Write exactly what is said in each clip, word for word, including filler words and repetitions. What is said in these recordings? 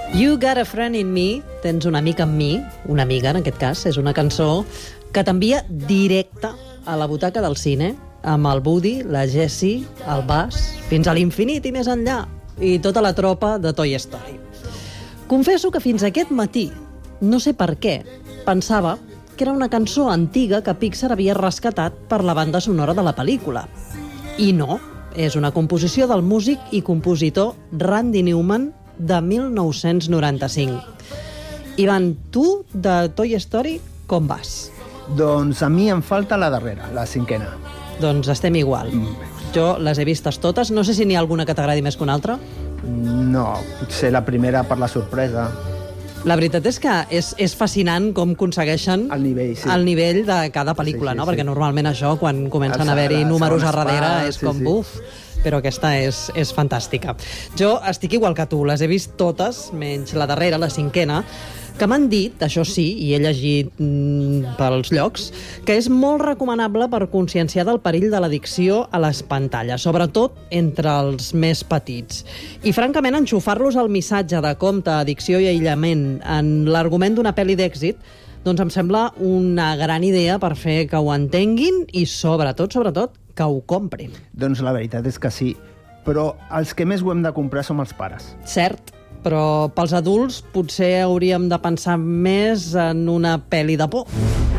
You Got a Friend in Me, tens un amic amb mi, una amiga en aquest cas, és una cançó que t'envia directe a la butaca del cine, amb el Woody, la Jessie, el Buzz, fins a l'infinit i més enllà, i tota la tropa de Toy Story. Confesso que fins aquest matí, no sé per què, pensava que era una cançó antiga que Pixar havia rescatat per la banda sonora de la pel·lícula. I no, és una composició del músic i compositor Randy Newman de mil nou-cents noranta-cinc. Ivan, tu de Toy Story com vas? Doncs a mi em falta la darrera, la cinquena. Doncs estem igual. Jo les he vistes totes. No sé si n'hi ha alguna que t'agradi més que una altra. No, potser la primera per la sorpresa. La veritat és que és, és fascinant com aconsegueixen el nivell, sí. el nivell de cada pel·lícula, sí, sí, no? Sí. Perquè normalment això, quan comencen a haver-hi números a darrere, és sí, com sí. buf. Però aquesta és, és fantàstica. Jo estic igual que tu, les he vist totes, menys la darrera, la cinquena, que m'han dit, això sí, i he llegit mm, pels llocs, que és molt recomanable per conscienciar del perill de l'addicció a les pantalles, sobretot entre els més petits. I, francament, enxufar-los al missatge de compte, addicció i aïllament en l'argument d'una pel·li d'èxit, doncs em sembla una gran idea per fer que ho entenguin i, sobretot, sobretot, que ho comprin. Doncs la veritat és que sí, però els que més ho hem de comprar som els pares. Cert, però pels adults potser hauríem de pensar més en una pel·li de por.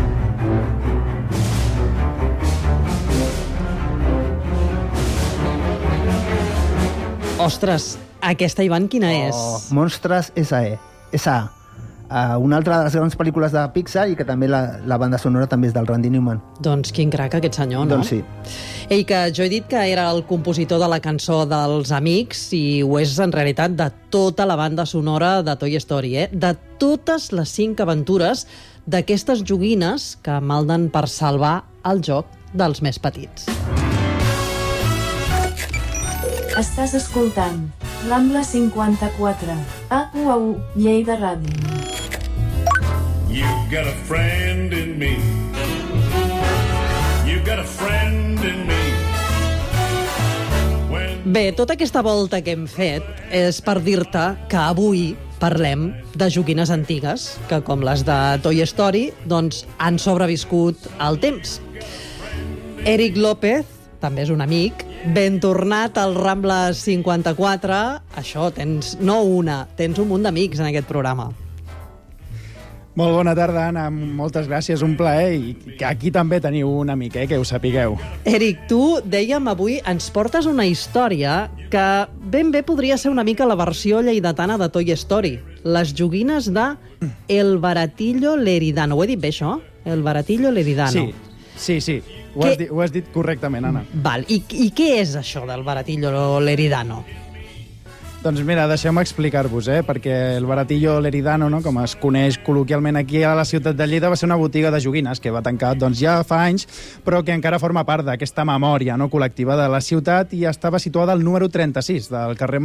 Ostres, aquesta, Ivan, quina oh, és? Monstres S A E. S A A. Uh, una altra de les grans pel·lícules de Pixar i que també la, la banda sonora també és del Randy Newman. Doncs quin crac aquest senyor, no? Doncs sí. Ei, que jo he dit que era el compositor de la cançó dels Amics i ho és en realitat de tota la banda sonora de Toy Story, eh? De totes les cinc aventures d'aquestes joguines que malden per salvar el joc dels més petits. Estàs escoltant l'Ambla cinquanta-quatre, a U A U, Lleida Ràdio. You got a friend in me. You got a friend in me. When... Bé, tota aquesta volta que hem fet és per dir-te que avui parlem de joguines antigues que, com les de Toy Story, doncs han sobreviscut al temps. Eric López, també és un amic, ben tornat al Rambla cinquanta-quatre. Això, tens no una, tens un munt d'amics en aquest programa. Molt bona tarda, Anna. Moltes gràcies, un plaer. I que aquí també teniu un amic, eh, que ho sapigueu. Eric, tu, dèiem avui, ens portes una història que ben bé podria ser una mica la versió lleidatana de Toy Story. Les joguines de El Baratillo Leridano. Ho he dit bé, això? El Baratillo Leridano. Sí, sí, sí. Ho has, dit, ho has dit correctament, Anna. Val. I, I què és això del Baratillo Leridano? Doncs mira, deixeu-me explicar-vos, eh? Perquè el Baratillo Leridano, no? Com es coneix col·loquialment aquí a la ciutat de Lleida, va ser una botiga de joguines que va tancar doncs, ja fa anys, però que encara forma part d'aquesta memòria, no? col·lectiva de la ciutat i estava situada al número trenta-sis del carrer